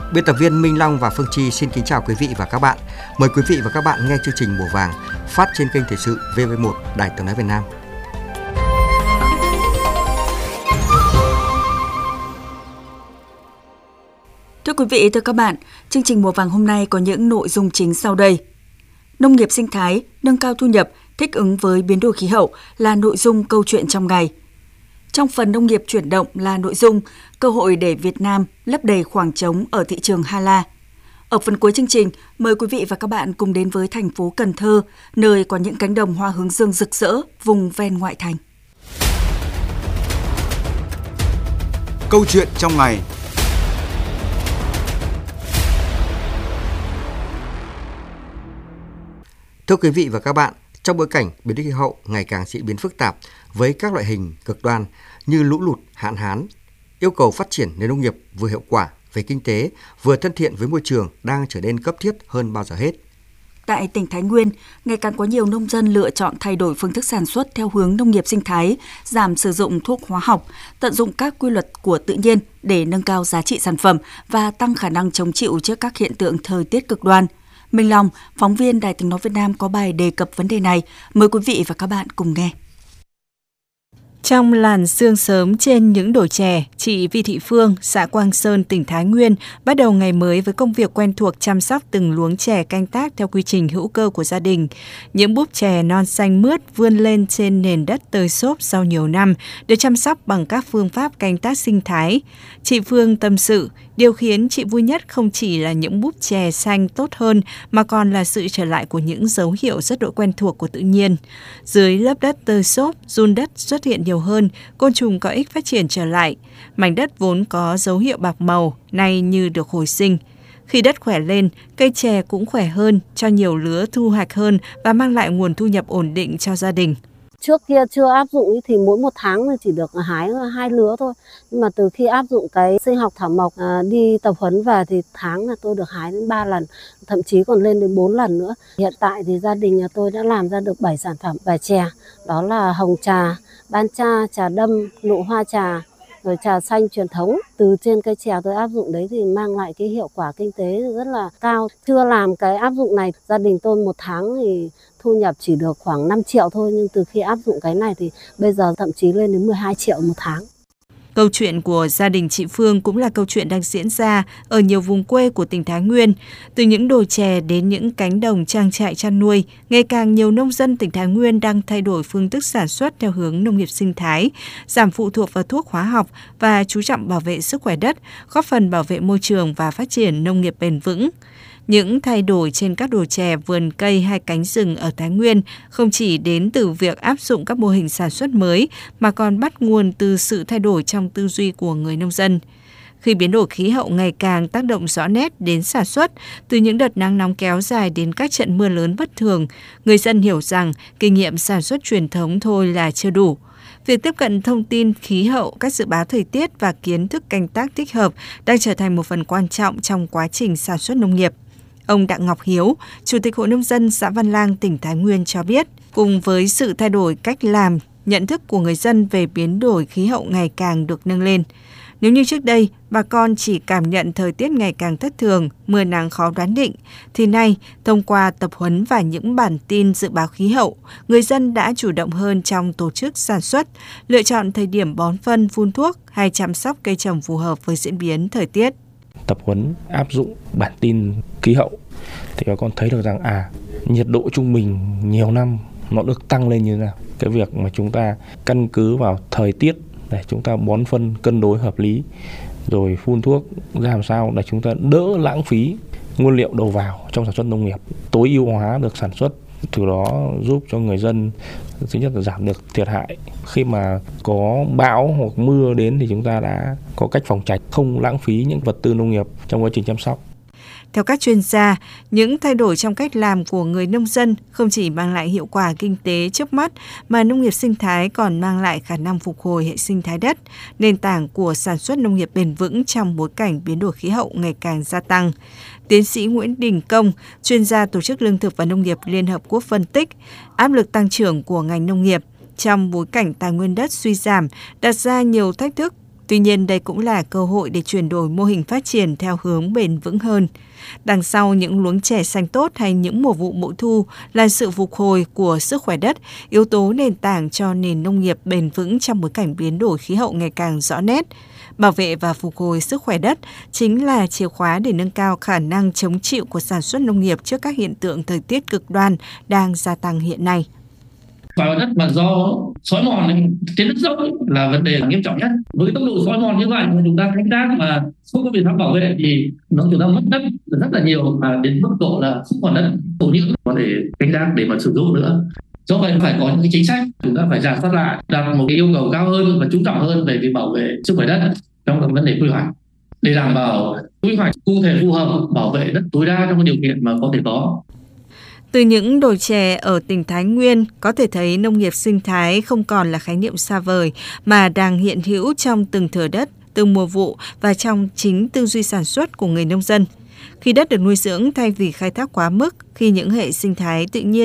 Biên tập viên Minh Long và Phương Chi xin kính chào quý vị và các bạn. Mời quý vị và các bạn nghe chương trình Mùa Vàng phát trên kênh Thời sự VV1 Đài Tiếng nói Việt Nam. Thưa quý vị, thưa các bạn, chương trình Mùa Vàng hôm nay có những nội dung chính sau đây. Nông nghiệp sinh thái, nâng cao thu nhập, thích ứng với biến đổi khí hậu là nội dung câu chuyện trong ngày. Trong phần nông nghiệp chuyển động là nội dung cơ hội để Việt Nam lấp đầy khoảng trống ở thị trường Hà La. Ở phần cuối chương trình, mời quý vị và các bạn cùng đến với thành phố Cần Thơ, nơi có những cánh đồng hoa hướng dương rực rỡ vùng ven ngoại thành. Câu chuyện trong ngày. Thưa quý vị và các bạn, trong bối cảnh biến đổi khí hậu ngày càng diễn biến phức tạp với các loại hình cực đoan như lũ lụt, hạn hán, yêu cầu phát triển nền nông nghiệp vừa hiệu quả về kinh tế, vừa thân thiện với môi trường đang trở nên cấp thiết hơn bao giờ hết. Tại tỉnh Thái Nguyên, ngày càng có nhiều nông dân lựa chọn thay đổi phương thức sản xuất theo hướng nông nghiệp sinh thái, giảm sử dụng thuốc hóa học, tận dụng các quy luật của tự nhiên để nâng cao giá trị sản phẩm và tăng khả năng chống chịu trước các hiện tượng thời tiết cực đoan. Minh Long, phóng viên Đài Tiếng nói Việt Nam có bài đề cập vấn đề này. Mời quý vị và các bạn cùng nghe. Trong làn sương sớm trên những đồi chè, chị Vi Thị Phương, xã Quang Sơn, tỉnh Thái Nguyên bắt đầu ngày mới với công việc quen thuộc chăm sóc từng luống chè canh tác theo quy trình hữu cơ của gia đình. Những búp chè non xanh mướt vươn lên trên nền đất tơi xốp sau nhiều năm, được chăm sóc bằng các phương pháp canh tác sinh thái. Chị Phương tâm sự, điều khiến chị vui nhất không chỉ là những búp chè xanh tốt hơn mà còn là sự trở lại của những dấu hiệu rất độ quen thuộc của tự nhiên. Dưới lớp đất tơi xốp, giun đất xuất hiện nhiều hơn, côn trùng có ích phát triển trở lại. Mảnh đất vốn có dấu hiệu bạc màu, nay như được hồi sinh. Khi đất khỏe lên, cây chè cũng khỏe hơn, cho nhiều lứa thu hoạch hơn và mang lại nguồn thu nhập ổn định cho gia đình. Trước kia chưa áp dụng thì mỗi một tháng chỉ được hái 2 lứa thôi. Nhưng mà từ khi áp dụng cái sinh học thảo mộc đi tập huấn về thì tháng là tôi được hái đến 3 lần, thậm chí còn lên đến 4 lần nữa. Hiện tại thì gia đình nhà tôi đã làm ra được 7 sản phẩm về chè. Đó là hồng trà, ban cha, trà đâm, nụ hoa trà, rồi trà xanh truyền thống. Từ trên cây chè tôi áp dụng đấy thì mang lại cái hiệu quả kinh tế rất là cao. Chưa làm cái áp dụng này, gia đình tôi một tháng thì thu nhập chỉ được khoảng 5 triệu thôi. Nhưng từ khi áp dụng cái này thì bây giờ thậm chí lên đến 12 triệu một tháng. Câu chuyện của gia đình chị Phương cũng là câu chuyện đang diễn ra ở nhiều vùng quê của tỉnh Thái Nguyên. Từ những đồi chè đến những cánh đồng trang trại chăn nuôi, ngày càng nhiều nông dân tỉnh Thái Nguyên đang thay đổi phương thức sản xuất theo hướng nông nghiệp sinh thái, giảm phụ thuộc vào thuốc hóa học và chú trọng bảo vệ sức khỏe đất, góp phần bảo vệ môi trường và phát triển nông nghiệp bền vững. Những thay đổi trên các đồi chè, vườn cây hay cánh rừng ở Thái Nguyên không chỉ đến từ việc áp dụng các mô hình sản xuất mới mà còn bắt nguồn từ sự thay đổi trong tư duy của người nông dân. Khi biến đổi khí hậu ngày càng tác động rõ nét đến sản xuất, từ những đợt nắng nóng kéo dài đến các trận mưa lớn bất thường, người dân hiểu rằng kinh nghiệm sản xuất truyền thống thôi là chưa đủ. Việc tiếp cận thông tin khí hậu, các dự báo thời tiết và kiến thức canh tác thích hợp đang trở thành một phần quan trọng trong quá trình sản xuất nông nghiệp. Ông Đặng Ngọc Hiếu, Chủ tịch Hội Nông dân xã Văn Lang, tỉnh Thái Nguyên cho biết, cùng với sự thay đổi cách làm, nhận thức của người dân về biến đổi khí hậu ngày càng được nâng lên. Nếu như trước đây, bà con chỉ cảm nhận thời tiết ngày càng thất thường, mưa nắng khó đoán định, thì nay, thông qua tập huấn và những bản tin dự báo khí hậu, người dân đã chủ động hơn trong tổ chức sản xuất, lựa chọn thời điểm bón phân, phun thuốc hay chăm sóc cây trồng phù hợp với diễn biến thời tiết. Tập huấn áp dụng bản tin khí hậu thì bà con thấy được rằng nhiệt độ trung bình nhiều năm nó được tăng lên như thế nào. Cái việc mà chúng ta căn cứ vào thời tiết để chúng ta bón phân cân đối hợp lý, rồi phun thuốc làm sao để chúng ta đỡ lãng phí nguyên liệu đầu vào trong sản xuất nông nghiệp, tối ưu hóa được sản xuất, từ đó giúp cho người dân thứ nhất là giảm được thiệt hại. Khi mà có bão hoặc mưa đến thì chúng ta đã có cách phòng tránh, không lãng phí những vật tư nông nghiệp trong quá trình chăm sóc. Theo các chuyên gia, những thay đổi trong cách làm của người nông dân không chỉ mang lại hiệu quả kinh tế trước mắt, mà nông nghiệp sinh thái còn mang lại khả năng phục hồi hệ sinh thái đất, nền tảng của sản xuất nông nghiệp bền vững trong bối cảnh biến đổi khí hậu ngày càng gia tăng. Tiến sĩ Nguyễn Đình Công, chuyên gia Tổ chức Lương thực và Nông nghiệp Liên Hợp Quốc phân tích, áp lực tăng trưởng của ngành nông nghiệp trong bối cảnh tài nguyên đất suy giảm đặt ra nhiều thách thức Tuy nhiên, đây cũng là cơ hội để chuyển đổi mô hình phát triển theo hướng bền vững hơn. Đằng sau những luống chè xanh tốt hay những mùa vụ bội thu là sự phục hồi của sức khỏe đất, yếu tố nền tảng cho nền nông nghiệp bền vững trong bối cảnh biến đổi khí hậu ngày càng rõ nét. Bảo vệ và phục hồi sức khỏe đất chính là chìa khóa để nâng cao khả năng chống chịu của sản xuất nông nghiệp trước các hiện tượng thời tiết cực đoan đang gia tăng hiện nay. Vào đất mà do xói mòn trên đất dốc là vấn đề nghiêm trọng nhất. Với tốc độ xói mòn như vậy mà chúng ta canh tác mà không có biện pháp bảo vệ thì chúng ta mất đất rất là nhiều, mà đến mức độ là không còn đất ô nhiễm có thể canh tác để mà sử dụng nữa. Do vậy phải có những cái chính sách, chúng ta phải rà soát lại, đặt một cái yêu cầu cao hơn và chú trọng hơn về cái bảo vệ sức khỏe đất trong vấn đề quy hoạch để đảm bảo quy hoạch cụ thể phù hợp, bảo vệ đất tối đa trong cái điều kiện mà có thể có. Từ những đồi chè ở tỉnh Thái Nguyên, có thể thấy nông nghiệp sinh thái không còn là khái niệm xa vời mà đang hiện hữu trong từng thửa đất, từng mùa vụ và trong chính tư duy sản xuất của người nông dân. Khi đất được nuôi dưỡng thay vì khai thác quá mức, khi những hệ sinh thái tự nhiên